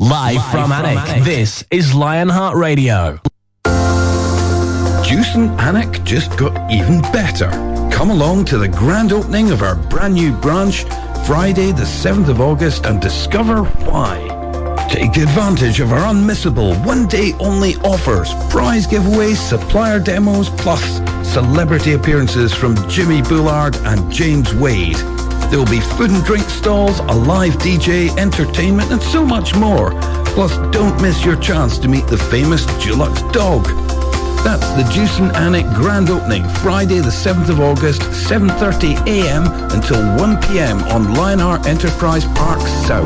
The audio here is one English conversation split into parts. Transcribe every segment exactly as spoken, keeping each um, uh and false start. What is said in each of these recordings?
Live, Live from, from Alnwick, Alnwick, this is Lionheart Radio. Juice and Alnwick just got even better. Come along to the grand opening of our brand new branch Friday the seventh of August and discover why. Take advantage of our unmissable one-day only offers, prize giveaways, supplier demos, plus celebrity appearances from Jimmy Bullard and James Wade. There will be food and drink stalls, a live D J, entertainment and so much more. Plus, don't miss your chance to meet the famous Dulux dog. That's the Juice and Alnwick grand opening, Friday the seventh of August, seven thirty a m until one p m on Lionheart Enterprise Park South.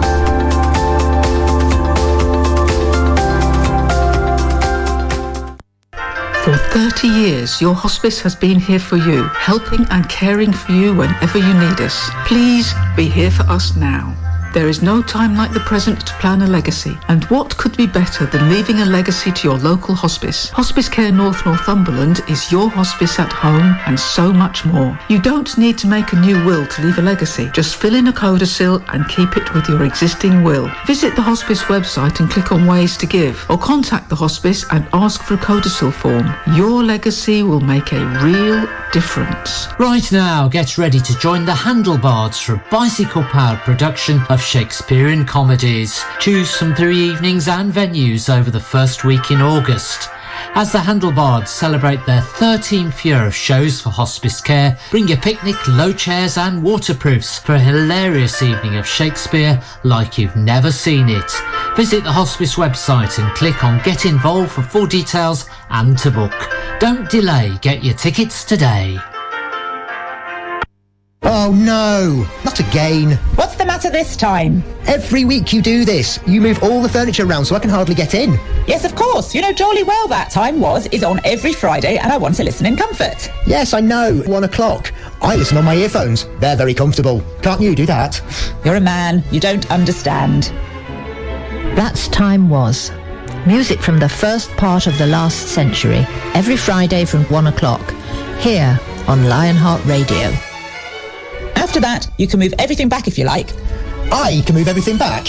For thirty years, your hospice has been here for you, helping and caring for you whenever you need us. Please be here for us now. There is no time like the present to plan a legacy, and what could be better than leaving a legacy to your local hospice? Hospice Care North Northumberland is your hospice at home and so much more. You don't need to make a new will to leave a legacy. Just fill in a codicil and keep it with your existing will. Visit the hospice website and click on Ways to Give, or contact the hospice and ask for a codicil form. Your legacy will make a real difference. Right now, get ready to join the Handlebars for a bicycle-powered production of Shakespearean comedies. Choose from three evenings and venues over the first week in August. As the Handlebards celebrate their thirteenth year of shows for hospice care, bring your picnic, low chairs and waterproofs for a hilarious evening of Shakespeare like you've never seen it. Visit the hospice website and click on Get Involved for full details and to book. Don't delay, get your tickets today. Oh no, not again. What's the matter this time? Every week you do this. You move all the furniture around so I can hardly get in. Yes, of course. You know jolly well that Time Was is on every Friday and I want to listen in comfort. Yes, I know. One o'clock. I listen on my earphones. They're very comfortable. Can't you do that? You're a man. You don't understand. That's Time Was. Music from the first part of the last century. Every Friday from one o'clock. Here on Lionheart Radio. After that, you can move everything back if you like. I can move everything back?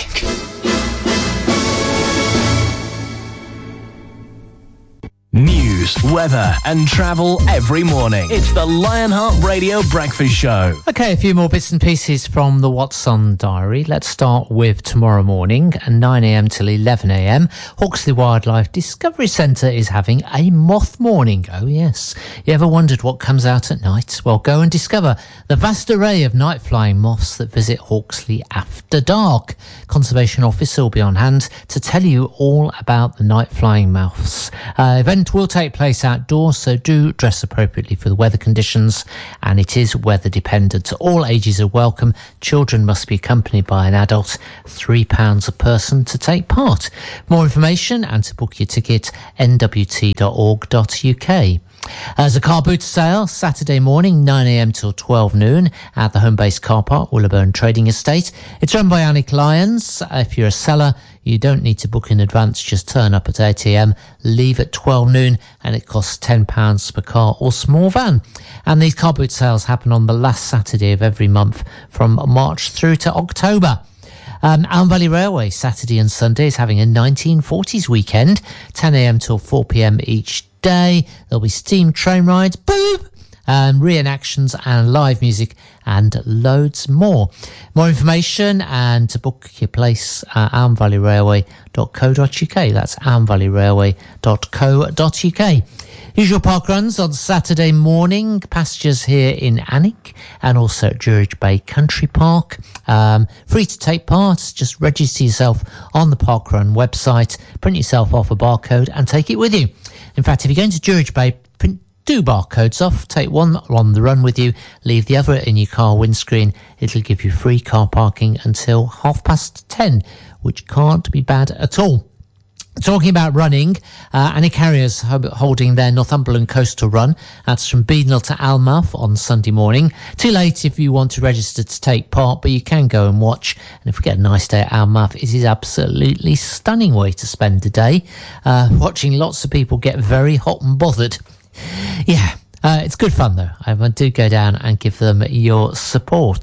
News, weather and travel every morning. It's the Lionheart Radio Breakfast Show. Okay, a few more bits and pieces from the What's On diary. Let's start with tomorrow morning at nine a m till eleven a m. Hawksley Wildlife Discovery Centre is having a moth morning. Oh yes. You ever wondered what comes out at night? Well, go and discover the vast array of night-flying moths that visit Hawksley after dark. Conservation Officer will be on hand to tell you all about the night-flying moths. Uh, event will take place outdoors, so do dress appropriately for the weather conditions, and it is weather dependent. All ages are welcome. Children must be accompanied by an adult. Three pounds a person to take part. More information and to book your ticket, n w t dot org dot u k. There's a car boot sale Saturday morning, nine a m till twelve noon at the Homebase Car Park, Willowburn Trading Estate. It's run by Alnwick Lyons. If you're a seller, you don't need to book in advance. Just turn up at eight a m, leave at twelve noon, and it costs ten pounds per car or small van. And these car boot sales happen on the last Saturday of every month from March through to October. Um, Aln Valley Railway, Saturday and Sunday, is having a nineteen forties weekend, ten a m till four p m each day. There'll be steam train rides, boop, um, reenactions and live music and loads more. More information and to book your place at aln valley railway dot co dot u k. That's aln valley railway dot co dot u k. Usual park runs on Saturday morning, Pastures here in Alnwick and also at Druridge Bay Country Park. Um, free to take part, just register yourself on the parkrun website, print yourself off a barcode and take it with you. In fact, if you're going to Druridge Bay, print two barcodes off, take one on the run with you, leave the other in your car windscreen. It'll give you free car parking until half past ten, which can't be bad at all. Talking about running, uh, Alnwick Harriers holding their Northumberland Coastal Run. That's from Beadnell to Almouth on Sunday morning. Too late if you want to register to take part, but you can go and watch. And if we get a nice day at Almouth, it is absolutely stunning way to spend the day. Uh, watching lots of people get very hot and bothered. Yeah, uh, it's good fun though. I do go down and give them your support.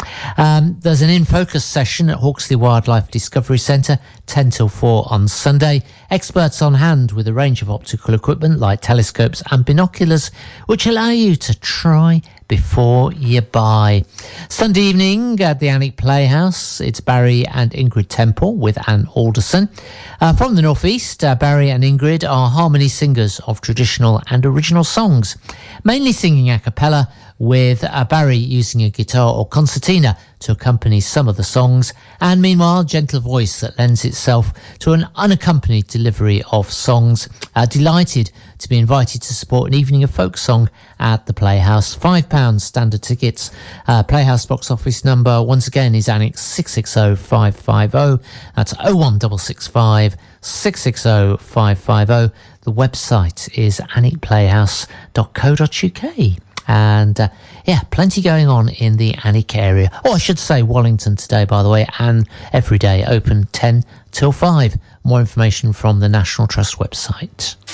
Um, there's an In Focus session at Hawksley Wildlife Discovery Centre, ten till four on Sunday. Experts on hand with a range of optical equipment like telescopes and binoculars, which allow you to try before you buy. Sunday evening at the Alnwick Playhouse, it's Barry and Ingrid Temple with Anne Alderson. Uh, from the northeast, uh, Barry and Ingrid are harmony singers of traditional and original songs, mainly singing a cappella, with uh, Barry using a guitar or concertina to accompany some of the songs, and meanwhile gentle voice that lends itself to an unaccompanied delivery of songs. Uh, delighted to be invited to support an evening of folk song at the Playhouse. Five pounds standard tickets. Uh, Playhouse box office number once again is Annex six six zero five five zero. That's oh one six six five six six zero five five zero. The website is annick playhouse dot co dot uk. And uh, yeah, plenty going on in the Alnwick area. Oh, I should say Wallington today, by the way, and every day open ten till five. More information from the National Trust website.